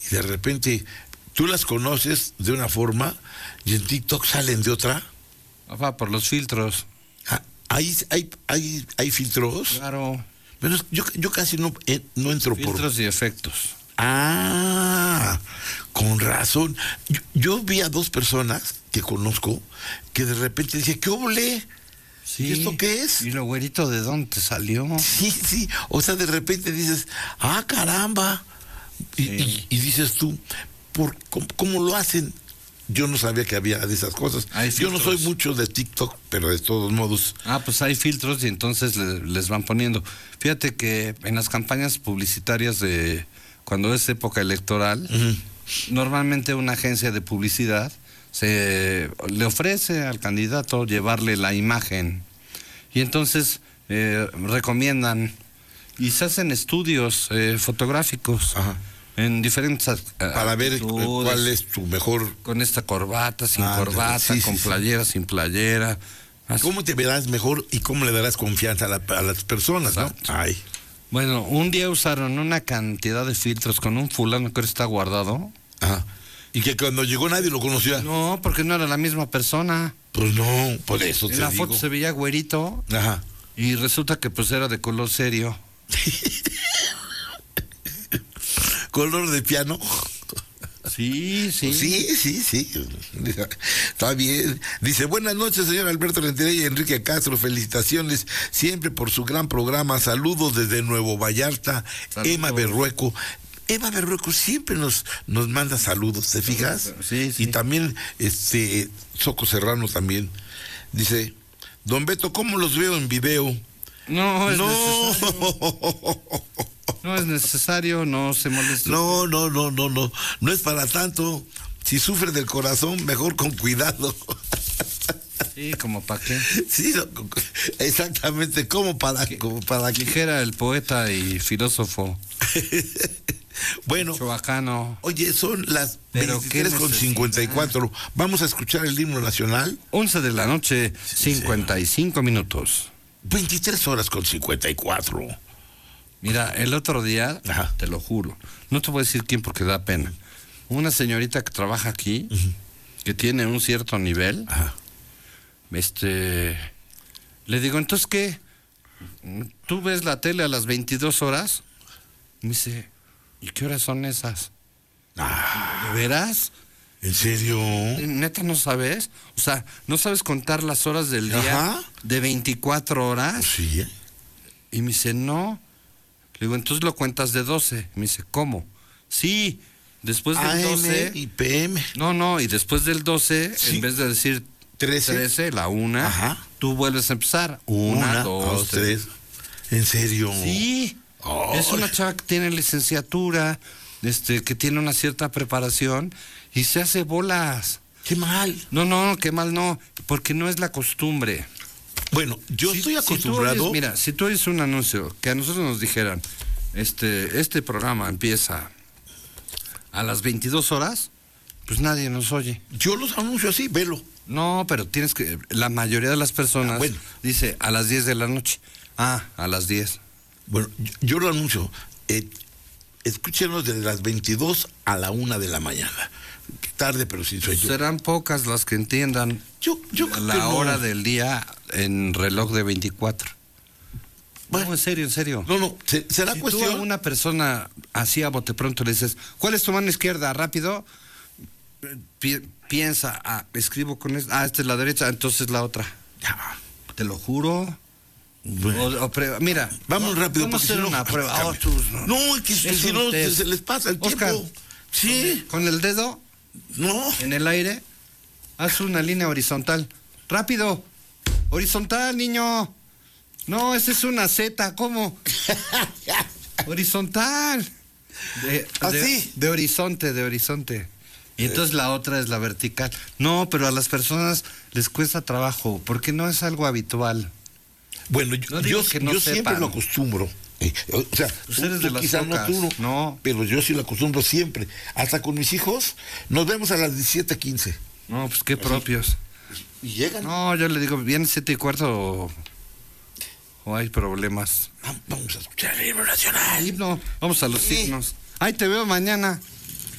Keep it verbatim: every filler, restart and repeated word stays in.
y de repente tú las conoces de una forma y en TikTok salen de otra. Ajá, por los filtros. Ah, ¿hay, hay, hay, hay filtros? Claro. Pero yo, yo casi no, eh, no entro filtros por... Filtros y efectos. Ah, con razón. Yo, yo vi a dos personas que conozco que de repente dije, ¿qué ole? Sí. ¿Y esto qué es? ¿Y lo güerito de dónde te salió? Sí, sí. O sea, de repente dices, ah, caramba. Y, Sí. y, y dices tú, ¿por, cómo, ¿cómo lo hacen? Yo no sabía que había de esas cosas. Yo no soy mucho de TikTok, pero de todos modos. Ah, pues hay filtros y entonces le, les van poniendo. Fíjate que en las campañas publicitarias de cuando es época electoral, uh-huh. normalmente una agencia de publicidad se le ofrece al candidato llevarle la imagen y entonces eh, recomiendan y se hacen estudios eh, fotográficos. Ajá. En diferentes uh, para ver cuál es tu mejor, con esta corbata, sin ah, corbata, sí, con sí, playera, sí. sin playera. Así. ¿Cómo te verás mejor y cómo le darás confianza a, la, a las personas? Exacto. ¿No? Ay. Bueno, un día usaron una cantidad de filtros con un fulano que ahora está guardado. Ajá. Y que cuando llegó nadie lo conocía. No, porque no era la misma persona. Pues no, por eso te en la digo. foto se veía güerito. Ajá. Y resulta que pues era de color serio. ¿Color de piano? Sí, sí. Sí, sí, sí. Está bien. Dice, buenas noches, señor Alberto Rentería y Enrique Castro. Felicitaciones siempre por su gran programa. Saludos desde Nuevo Vallarta. Saludos. Emma Berrueco. Emma Berrueco siempre nos, nos manda saludos, ¿te fijas? Sí, sí. Y también, este, Soco Serrano también. Dice, don Beto, ¿cómo los veo en video? No, es no. necesario. No es necesario, no se moleste. No, no, no, no, no. No es para tanto. Si sufre del corazón, mejor con cuidado. Sí, como para qué. Sí, no, exactamente, como para, como para qué. Dijera el poeta y filósofo. Bueno, Chabacano. Oye, son las veintitrés con cincuenta y cuatro. Vamos a escuchar el himno nacional. once de la noche, cincuenta y cinco minutos. veintitrés horas con cincuenta y cuatro. Mira, el otro día, Ajá. te lo juro, no te voy a decir quién porque da pena. Una señorita que trabaja aquí, uh-huh. que tiene un cierto nivel, Ajá. este, le digo, ¿entonces qué? ¿Tú ves la tele a las veintidós horas? Me dice, ¿y qué horas son esas? Ah, ¿De veras? ¿En serio? ¿Neta no sabes? O sea, ¿no sabes contar las horas del día Ajá. de veinticuatro horas? Sí. Y me dice, no. Le digo, entonces lo cuentas de doce. Me dice, ¿cómo? Sí, después del A M doce... y P M. No, no, y después del doce, sí. en vez de decir trece, trece la una, Ajá. tú vuelves a empezar. Una, una dos, dos, tres. ¿En serio? Sí. Oh. Es una chava que tiene licenciatura, este, que tiene una cierta preparación y se hace bolas. ¡Qué mal! No, no, qué mal no, porque no es la costumbre. Bueno, yo si, estoy acostumbrado... Si tú oyes, mira, si tú oyes un anuncio que a nosotros nos dijeran, este, este programa empieza a las veintidós horas, pues nadie nos oye. Yo los anuncio así, velo. No, pero tienes que... La mayoría de las personas ah, bueno. dice a las diez de la noche. Ah, a las diez. Bueno, yo, yo lo anuncio. Eh, escúchenos desde las veintidós a la una de la mañana. Tarde, pero sin sueño. Serán pocas las que entiendan yo, yo creo la que no. hora del día en reloj de veinticuatro. Bueno, no, en serio, en serio. No, no, será si cuestión... tú a una persona así a bote pronto le dices, ¿cuál es tu mano izquierda? Rápido, pi piensa, ah, escribo con esta, ah, esta es la derecha, entonces la otra. Ya. Te lo juro. Bueno. O, o pre mira, vamos no, rápido. Vamos a hacer si una no, prueba. Oh, tú, no, no, es que es si no se les pasa el Oscar, tiempo. Sí. Con el dedo. No. En el aire, haz una línea horizontal. ¡Rápido! ¡Horizontal, niño! No, esa es una Z, ¿cómo? Horizontal. De, ¿Así? De, de horizonte, de horizonte. Y entonces la otra es la vertical. No, pero a las personas les cuesta trabajo, porque no es algo habitual. Bueno, yo, no yo, que no yo siempre lo acostumbro. Eh, o sea, pues tú, eres tú de las quizás no tú, no. Pero yo sí lo acostumbro siempre. Hasta con mis hijos, nos vemos a las diecisiete quince. No, pues qué propios. Y llegan. No, yo le digo, ¿viene siete y cuarto o, o hay problemas? Vamos a escuchar el himno nacional. El himno, vamos a los sí. signos. Ahí te veo mañana.